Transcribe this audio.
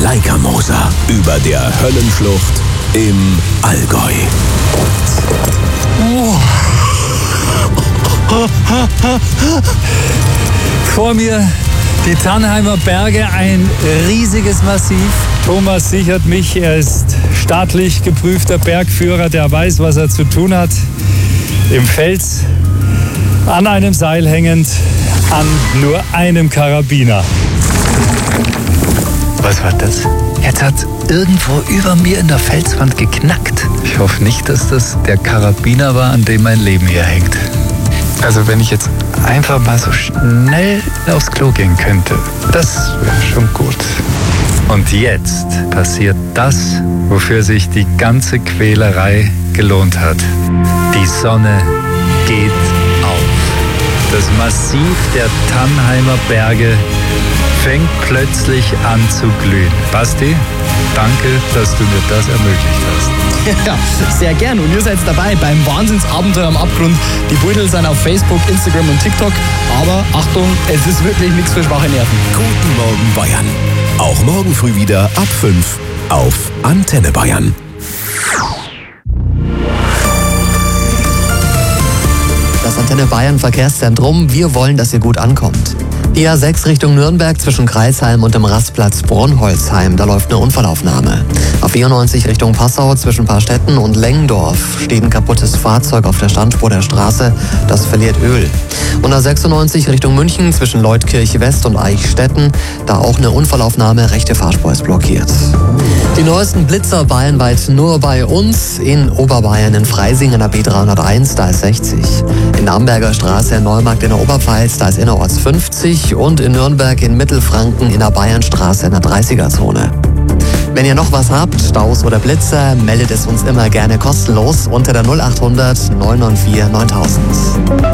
Steigermoser über der Höllenschlucht im Allgäu. Vor mir die Tannheimer Berge, ein riesiges Massiv. Thomas sichert mich, er ist staatlich geprüfter Bergführer, der weiß, was er zu tun hat. Im Fels, an einem Seil hängend, an nur einem Karabiner. Was war das? Jetzt hat irgendwo über mir in der Felswand geknackt. Ich hoffe nicht, dass das der Karabiner war, an dem mein Leben hier hängt. Also wenn ich jetzt einfach mal so schnell aufs Klo gehen könnte, das wäre schon gut. Und jetzt passiert das, wofür sich die ganze Quälerei gelohnt hat. Die Sonne geht auf. Das Massiv der Tannheimer Berge fängt plötzlich an zu glühen. Basti, danke, dass du mir das ermöglicht hast. Ja, sehr gern. Und ihr seid dabei beim Wahnsinnsabenteuer am Abgrund. Die Beutel sind auf Facebook, Instagram und TikTok. Aber Achtung, es ist wirklich nichts für schwache Nerven. Guten Morgen Bayern. Auch morgen früh wieder ab 5 auf Antenne Bayern. Das Antenne Bayern Verkehrszentrum. Wir wollen, dass ihr gut ankommt. Die A6 Richtung Nürnberg zwischen Kreisheim und dem Rastplatz Bronholzheim, da läuft eine Unfallaufnahme. A94 Richtung Passau zwischen Paarstetten und Lengdorf steht ein kaputtes Fahrzeug auf der Standspur der Straße, das verliert Öl. Und A96 Richtung München zwischen Leutkirch West und Eichstätten, da auch eine Unfallaufnahme, rechte Fahrspur ist blockiert. Die neuesten Blitzer bayernweit nur bei uns. In Oberbayern in Freising an der B301, da ist 60. In der Amberger Straße in Neumarkt in der Oberpfalz, da ist innerorts 50. Und in Nürnberg in Mittelfranken in der Bayernstraße in der 30er-Zone. Wenn ihr noch was habt, Staus oder Blitzer, meldet es uns immer gerne kostenlos unter der 0800 994 9000.